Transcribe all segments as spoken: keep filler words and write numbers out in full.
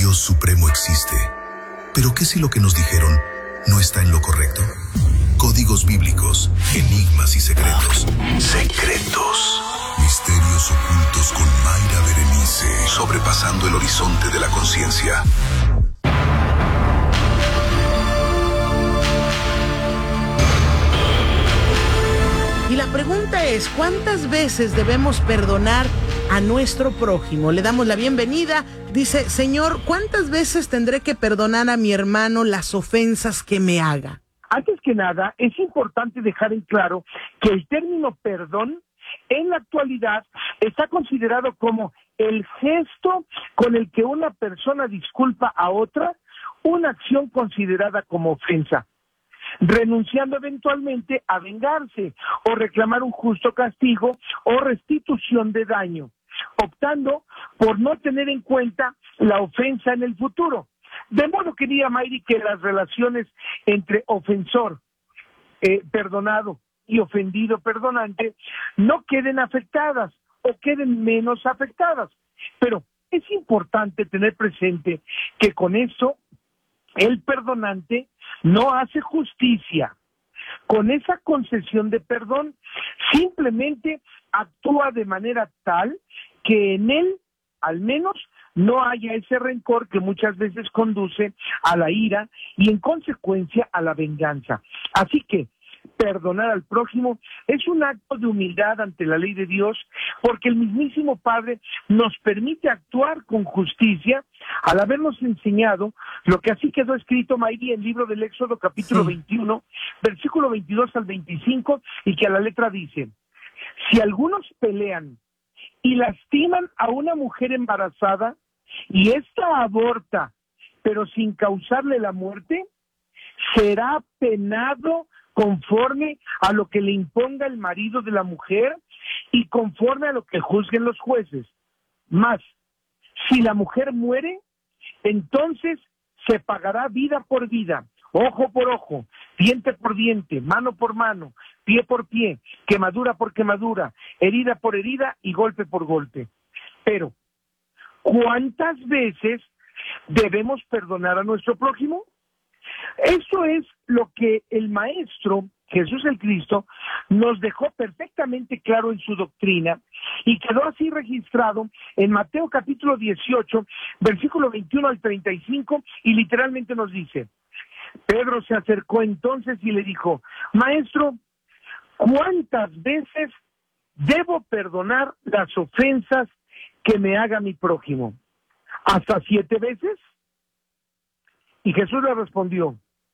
Dios supremo existe. ¿Pero qué si lo que nos dijeron no está en lo correcto? Códigos bíblicos, enigmas y secretos. Secretos. Misterios ocultos con Mayra Berenice. Sobrepasando el horizonte de la conciencia. Y la pregunta es, ¿cuántas veces debemos perdonar a nuestro prójimo? Le damos la bienvenida. Dice, Señor, ¿cuántas veces tendré que perdonar a mi hermano las ofensas que me haga? Antes que nada, es importante dejar en claro que el término perdón en la actualidad está considerado como el gesto con el que una persona disculpa a otra una acción considerada como ofensa, renunciando eventualmente a vengarse o reclamar un justo castigo o restitución de daño, optando por no tener en cuenta la ofensa en el futuro. De modo que diría Mayri que las relaciones entre ofensor, eh, perdonado y ofendido perdonante no queden afectadas o queden menos afectadas. Pero es importante tener presente que con eso el perdonante no hace justicia. Con esa concesión de perdón, simplemente actúa de manera tal que en él, al menos, no haya ese rencor que muchas veces conduce a la ira y en consecuencia a la venganza. Así que perdonar al prójimo es un acto de humildad ante la ley de Dios, porque el mismísimo Padre nos permite actuar con justicia al habernos enseñado lo que así quedó escrito, Mayri, en el libro del Éxodo capítulo sí. veintiuno, versículo veintidós al veinticinco, y que a la letra dice: si algunos pelean y lastiman a una mujer embarazada y ésta aborta, pero sin causarle la muerte, será penado conforme a lo que le imponga el marido de la mujer y conforme a lo que juzguen los jueces. Mas, si la mujer muere, entonces se pagará vida por vida, ojo por ojo, diente por diente, mano por mano, pie por pie, quemadura por quemadura, herida por herida y golpe por golpe. Pero, ¿cuántas veces debemos perdonar a nuestro prójimo? Eso es lo que el Maestro, Jesús el Cristo, nos dejó perfectamente claro en su doctrina y quedó así registrado en Mateo capítulo dieciocho, versículo veintiuno al treinta y cinco, y literalmente nos dice: Pedro se acercó entonces y le dijo: Maestro, ¿cuántas veces debo perdonar las ofensas que me haga mi prójimo? ¿Hasta siete veces? Y Jesús le respondió: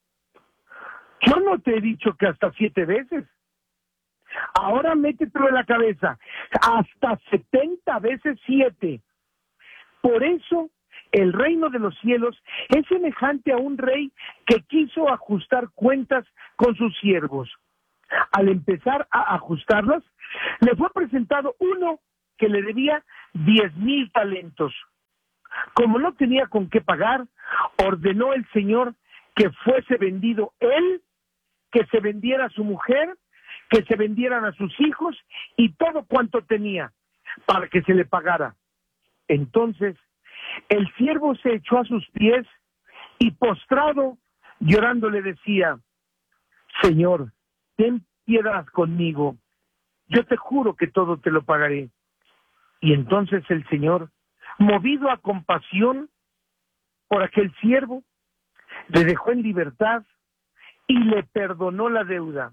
yo no te he dicho que hasta siete veces. Ahora métetelo en la cabeza, hasta setenta veces siete. Por eso el reino de los cielos es semejante a un rey que quiso ajustar cuentas con sus siervos. Al empezar a ajustarlas, le fue presentado uno que le debía diez mil talentos. Como no tenía con qué pagar, ordenó el Señor que fuese vendido él, que se vendiera a su mujer, que se vendieran a sus hijos y todo cuanto tenía, para que se le pagara. Entonces el siervo se echó a sus pies y postrado, llorando, le decía: Señor, ten piedad conmigo, yo te juro que todo te lo pagaré. Y entonces el Señor, movido a compasión por aquel siervo, le dejó en libertad y le perdonó la deuda.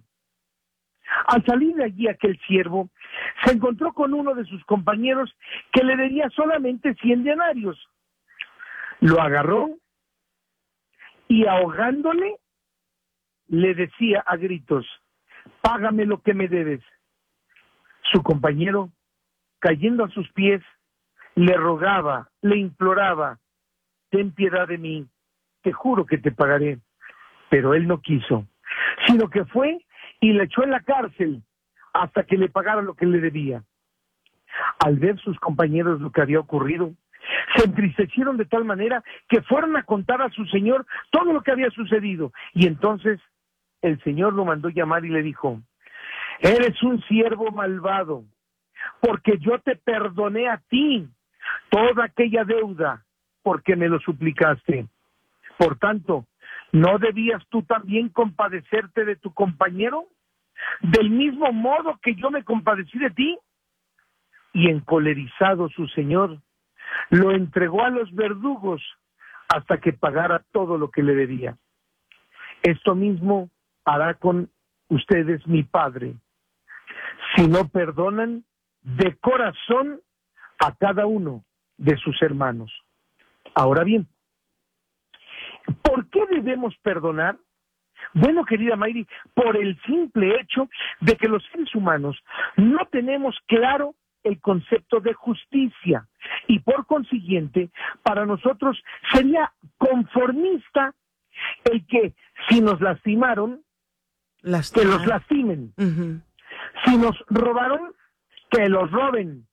Al salir de allí aquel siervo se encontró con uno de sus compañeros que le debía solamente cien denarios. Lo agarró y, ahogándole, le decía a gritos: págame lo que me debes. Su compañero, cayendo a sus pies, le rogaba, le imploraba: ten piedad de mí, te juro que te pagaré. Pero él no quiso, sino que fue y le echó en la cárcel hasta que le pagara lo que le debía. Al ver sus compañeros lo que había ocurrido, se entristecieron de tal manera que fueron a contar a su señor todo lo que había sucedido. Y entonces el Señor lo mandó llamar y le dijo: eres un siervo malvado, porque yo te perdoné a ti toda aquella deuda porque me lo suplicaste. Por tanto, ¿no debías tú también compadecerte de tu compañero? Del mismo modo que yo me compadecí de ti. Y encolerizado su señor, lo entregó a los verdugos hasta que pagara todo lo que le debía. Esto mismo hará con ustedes mi Padre, si no perdonan de corazón a cada uno de sus hermanos. Ahora bien, ¿por qué debemos perdonar? Bueno, querida Mayri, por el simple hecho de que los seres humanos no tenemos claro el concepto de justicia y por consiguiente para nosotros sería conformista el que si nos lastimaron, Lastimar. que los lastimen. Uh-huh. Si nos robaron, que los roben.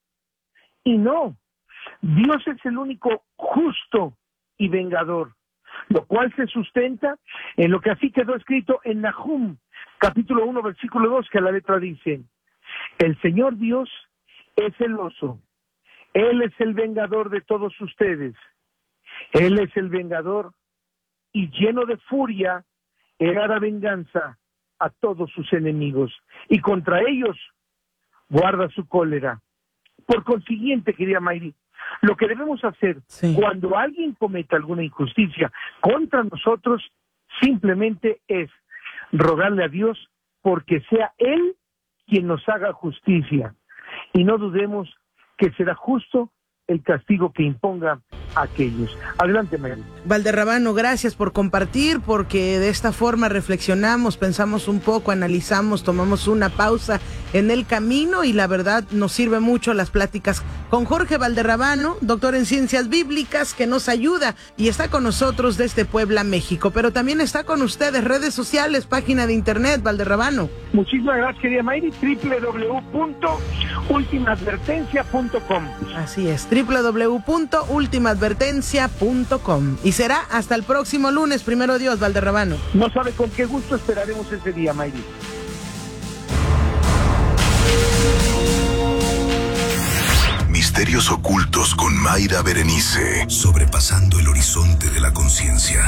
Y no, Dios es el único justo y vengador, lo cual se sustenta en lo que así quedó escrito en Nahum, capítulo uno, versículo dos, que a la letra dice: el Señor Dios es celoso, Él es el vengador de todos ustedes, Él es el vengador y lleno de furia, Él hará venganza a todos sus enemigos y contra ellos guarda su cólera. Por consiguiente, querida Mayri, lo que debemos hacer sí. cuando alguien cometa alguna injusticia contra nosotros, simplemente es rogarle a Dios porque sea Él quien nos haga justicia. Y no dudemos que será justo el castigo que imponga a aquellos. Adelante, Mayri. Valderrabano, gracias por compartir, porque de esta forma reflexionamos, pensamos un poco, analizamos, tomamos una pausa en el camino y la verdad nos sirve mucho las pláticas con Jorge Valderrabano, doctor en Ciencias Bíblicas, que nos ayuda y está con nosotros desde Puebla, México, pero también está con ustedes, redes sociales, página de internet, Valderrabano. Muchísimas gracias, querida Mayri, doble u doble u doble u punto última advertencia punto com. Así es, doble u doble u doble u punto última advertencia punto com. Y será hasta el próximo lunes, primero Dios, Valderrabano. No sabe con qué gusto esperaremos ese día, Mayri. Misterios ocultos con Mayra Berenice, sobrepasando el horizonte de la conciencia.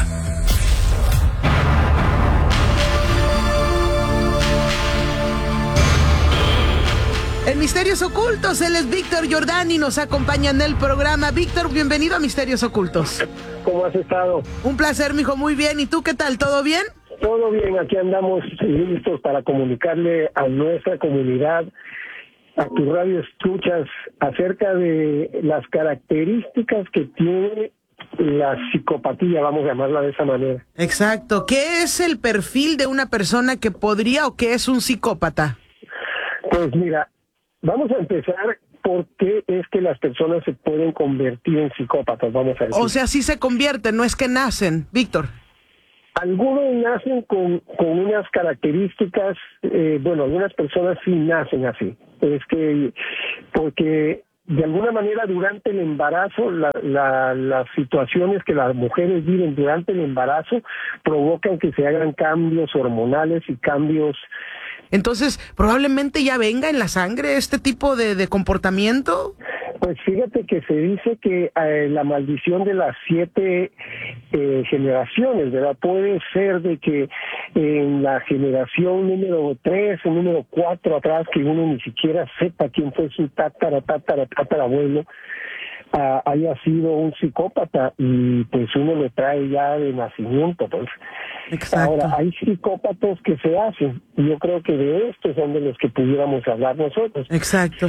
En Misterios Ocultos, él es Víctor Jordán y nos acompaña en el programa. Víctor, bienvenido a Misterios Ocultos. ¿Cómo has estado? Un placer, mijo, muy bien. ¿Y tú qué tal? ¿Todo bien? Todo bien, aquí andamos listos para comunicarle a nuestra comunidad, a tu radio escuchas, acerca de las características que tiene la psicopatía, vamos a llamarla de esa manera. Exacto. ¿Qué es el perfil de una persona que podría o que es un psicópata? Pues mira, vamos a empezar por qué es que las personas se pueden convertir en psicópatas, vamos a decir. O sea, sí se convierten, no es que nacen, Víctor. Algunos nacen con, con unas características, eh, bueno, algunas personas sí nacen así. Es que, porque de alguna manera durante el embarazo, la, la, las situaciones que las mujeres viven durante el embarazo provocan que se hagan cambios hormonales y cambios. Entonces, probablemente ya venga en la sangre este tipo de, de comportamiento. Pues fíjate que se dice que eh, la maldición de las siete eh, generaciones, ¿verdad? Puede ser de que en la generación número tres o número cuatro atrás, que uno ni siquiera sepa quién fue su tátara, tátara, tátara abuelo, uh, haya sido un psicópata y pues uno lo trae ya de nacimiento, pues. Exacto. Ahora, hay psicópatas que se hacen, y yo creo que de estos son de los que pudiéramos hablar nosotros. Exacto.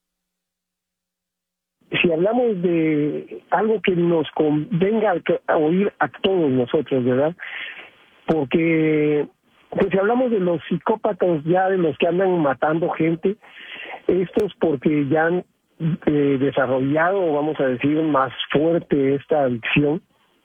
Si hablamos de algo que nos convenga a oír a todos nosotros, ¿verdad? Porque pues si hablamos de los psicópatas, ya de los que andan matando gente, estos porque ya han eh, desarrollado, vamos a decir, más fuerte esta adicción,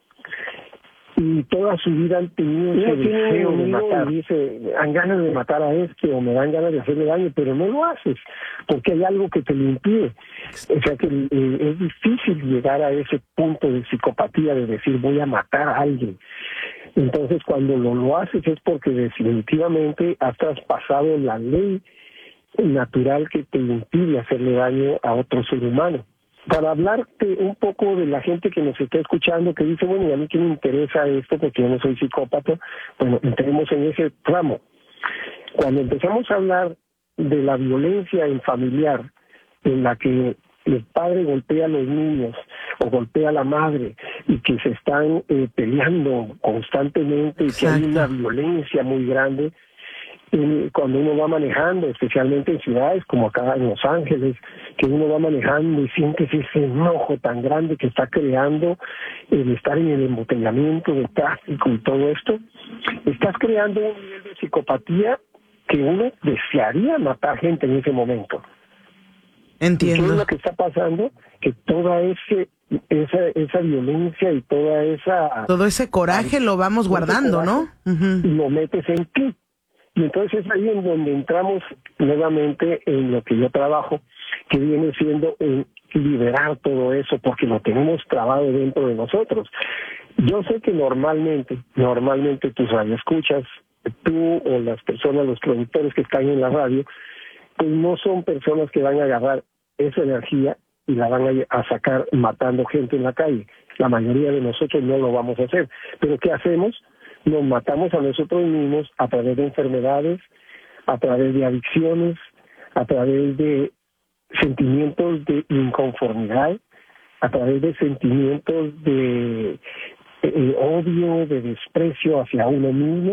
y toda su vida han tenido ese deseo de matar. Dice, dan ganas de matar a este o me dan ganas de hacerle daño, pero no lo haces porque hay algo que te lo impide. O sea que eh, es difícil llegar a ese punto de psicopatía de decir voy a matar a alguien. Entonces cuando lo, lo haces es porque definitivamente has traspasado la ley natural que te impide hacerle daño a otro ser humano. para hablarte un poco de la gente que nos está escuchando, que dice, bueno, ¿y a mí qué me interesa esto? Porque yo no soy psicópata. Bueno, entremos en ese tramo. Cuando empezamos a hablar de la violencia en familiar, en la que el padre golpea a los niños o golpea a la madre y que se están eh, peleando constantemente y que hay una violencia muy grande, eh, cuando uno va manejando, especialmente en ciudades como acá en Los Ángeles, que uno va manejando y sientes ese enojo tan grande que está creando el estar en el embotellamiento del tráfico y todo esto, estás creando un nivel de psicopatía que uno desearía matar gente en ese momento. Entiendo. ¿Y qué es lo que está pasando? Que toda ese, esa, esa violencia y toda esa... Todo ese coraje ay, lo vamos guardando, coraje, ¿no? Uh-huh. Y lo metes en ti. Y entonces es ahí en donde entramos nuevamente en lo que yo trabajo, que viene siendo en liberar todo eso, porque lo tenemos trabado dentro de nosotros. Yo sé que normalmente, normalmente tus radioescuchas, tú o las personas, los productores que están en la radio, pues no son personas que van a agarrar esa energía y la van a, a sacar matando gente en la calle. La mayoría de nosotros no lo vamos a hacer. Pero ¿qué hacemos? Nos matamos a nosotros mismos a través de enfermedades, a través de adicciones, a través de sentimientos de inconformidad, a través de sentimientos de eh, odio, de desprecio hacia uno mismo.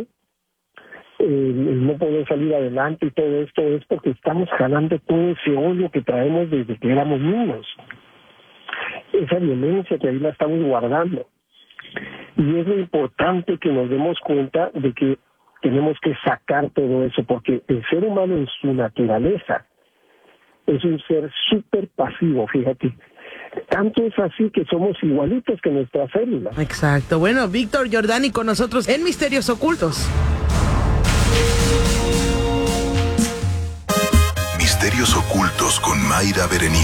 El, el no poder salir adelante y todo esto es porque estamos jalando todo ese odio que traemos desde que éramos niños. Esa violencia que ahí la estamos guardando. Y es lo importante que nos demos cuenta de que tenemos que sacar todo eso, porque el ser humano en su naturaleza es un ser súper pasivo, fíjate. Tanto es así que somos igualitos que nuestras células. Exacto. Bueno, Víctor Giordani con nosotros en Misterios Ocultos. Misterios Ocultos con Mayra Berenice.